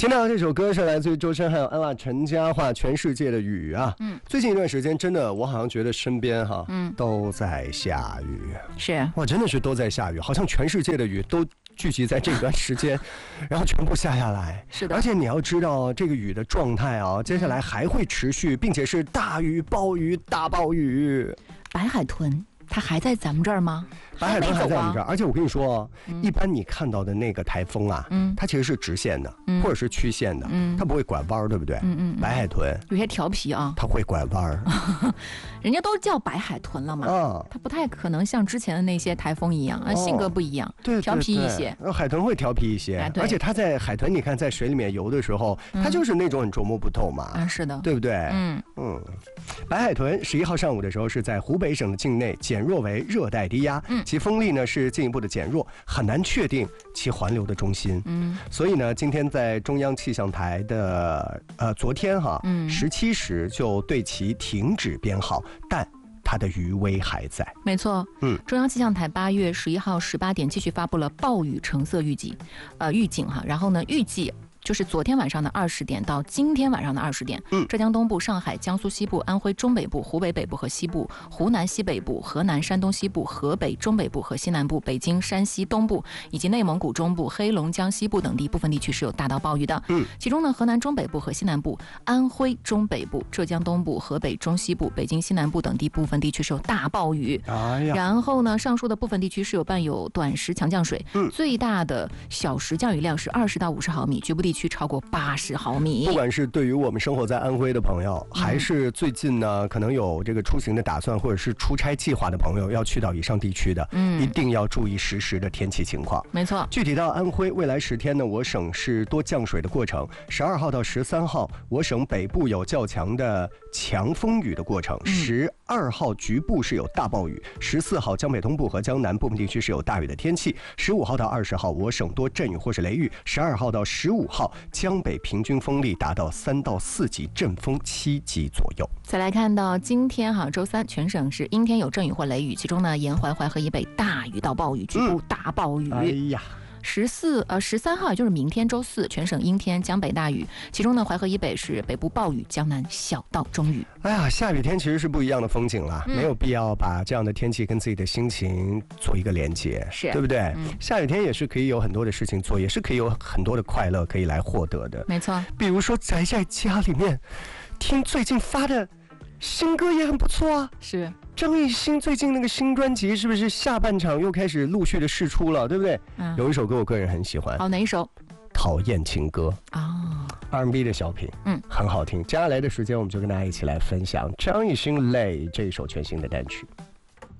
听到这首歌是来自于周深还有安娜陈嘉桦《全世界的雨》啊。最近一段时间真的我好像觉得身边都在下雨。 是哇，真的是都在下雨，好像全世界的雨都聚集在这段时间然后全部下下来。 是的， 而且你要知道这个雨的状态啊，接下来还会持续，并且是大雨、暴雨、大暴雨。 白海豚它还在咱们这儿吗？ 白海豚还在我们这儿，而且我跟你说，一般你看到的那个台风啊，它其实是直线的，或者是曲线的，它不会拐弯，对不对？白海豚有些调皮啊， 它会拐弯。 人家都叫白海豚了嘛，它不太可能像之前的那些台风一样，性格不一样， 对， 调皮一些。 海豚会调皮一些，而且它在海豚，你看在水里面游的时候，它就是那种很捉摸不透嘛， 是的， 对不对？白海豚11号上午的时候是在湖北省的境内减弱为热带低压，其风力呢是进一步的减弱，很难确定其环流的中心。所以呢，今天在中央气象台的昨天17时就对其停止编号，但它的余威还在。 没错，中央气象台8月11号18点继续发布了暴雨橙色预警然后呢，预计就是昨天晚上的20点到今天晚上的20点，浙江东部、上海、江苏西部、安徽中北部、湖北北部和西部、湖南西北部、河南、山东西部、河北中北部和西南部、北京、山西东部以及内蒙古中部、黑龙江西部等地部分地区是有大到暴雨的。其中呢，河南中北部和西南部、安徽中北部、浙江东部、河北中西部、北京西南部等地部分地区是有大暴雨。然后呢，上述的部分地区是有伴有短时强降水，最大的小时降雨量是20到50毫米，局部地区超过80毫米。 不管是对于我们生活在安徽的朋友，还是最近呢可能有这个出行的打算或者是出差计划的朋友要去到以上地区的，一定要注意实时的天气情况。 没错，具体到安徽，未来10天呢，我省是多降水的过程。12号到13号，我省北部有较强的强风雨的过程。12号局部是有大暴雨。14号江北东部和江南部分地区是有大雨的天气。15号到20号，我省多阵雨或是雷雨。12号到15号。江北平均风力达到3到4级，阵风7级左右。 再来看到今天周三，全省是阴天有阵雨或雷雨，其中呢，沿淮淮河以北大雨到暴雨，局部大暴雨。 哎呀。 13号也就是明天周四，全省阴天，江北大雨，其中呢，淮河以北是北部暴雨，江南小到中雨。 哎呀，下雨天其实是不一样的风景啦，没有必要把这样的天气跟自己的心情做一个连接，对不对？下雨天也是可以有很多的事情做，也是可以有很多的快乐可以来获得的。 没错， 比如说宅在家里面听最近发的新歌也很不错啊。 是张艺兴最近那个新专辑是不是下半场又开始陆续的释出了，对不对？有一首歌我个人很喜欢。 好，哪一首？ 讨厌情歌R&B 的小品，很好听。接下来的时间我们就跟大家一起来分享张艺兴《泪》这一首全新的单曲。